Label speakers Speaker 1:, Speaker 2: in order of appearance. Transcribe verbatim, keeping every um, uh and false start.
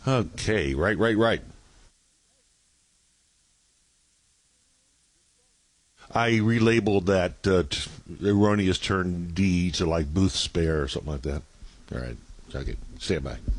Speaker 1: Okay, right, right, right. I relabeled that uh, t- erroneous turn D to like booth spare or something like that. All right, okay, stand by.